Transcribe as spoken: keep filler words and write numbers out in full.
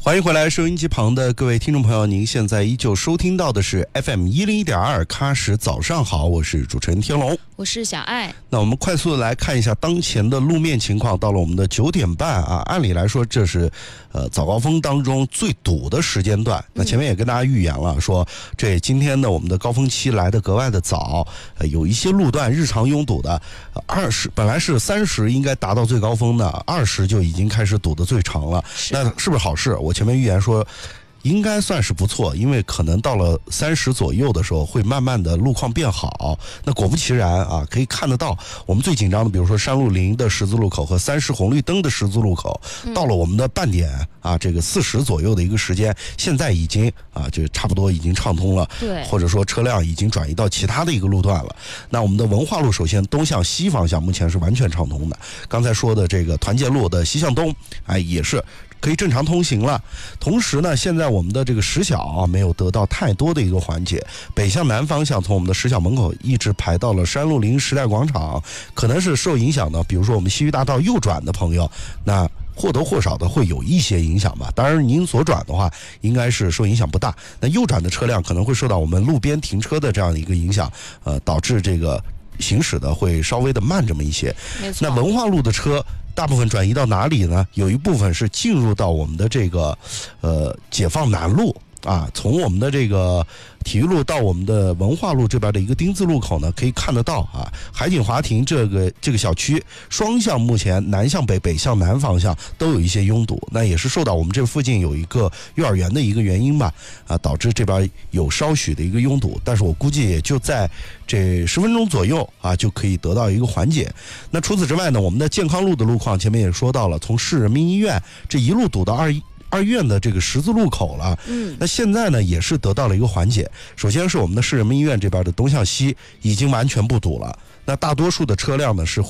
欢迎回来，收音机旁的各位听众朋友，您现在依旧收听到的是 F M 一零一点二喀什早上好，我是主持人天龙， 我是小爱。 那我们快速的来看一下当前的路面情况。到了我们的九点半啊，按理来说这是呃早高峰当中最堵的时间段。那前面也跟大家预言了，说这今天呢我们的高峰期来的格外的早，呃、有一些路段日常拥堵的，二十本来是三十应该达到最高峰的，二十就已经开始堵得最长了。那是不是好事？我前面预言说应该算是不错，因为可能到了三十左右的时候会慢慢的路况变好。那果不其然啊，可以看得到我们最紧张的，比如说山路零的十字路口和三十红绿灯的十字路口，嗯、到了我们的半点啊，这个四十左右的一个时间，现在已经啊，就差不多已经畅通了， 对，或者说车辆已经转移到其他的一个路段了。那我们的文化路首先东向西方向目前是完全畅通的，刚才说的这个团结路的西向东，哎，也是可以正常通行了。同时呢，现在我们的这个石小、啊、没有得到太多的一个缓解，北向南方向从我们的石小门口一直排到了山路零时代广场，可能是受影响的，比如说我们西域大道右转的朋友，那或多或少的会有一些影响吧。当然您左转的话应该是受影响不大，那右转的车辆可能会受到我们路边停车的这样的一个影响，呃，导致这个行驶的会稍微的慢这么一些。那文化路的车大部分转移到哪里呢？有一部分是进入到我们的这个呃解放南路啊，从我们的这个体育路到我们的文化路这边的一个丁字路口呢，可以看得到啊，海景华庭这个这个小区双向目前南向北、北向南方向都有一些拥堵，那也是受到我们这附近有一个幼儿园的一个原因吧，啊，导致这边有稍许的一个拥堵，但是我估计也就在这十分钟左右啊就可以得到一个缓解。那除此之外呢，我们的健康路的路况前面也说到了，从市人民医院这一路堵到二一。二院的这个十字路口了，嗯，那现在呢也是得到了一个缓解。首先是我们的市人民医院这边的东向西已经完全不堵了，那大多数的车辆呢是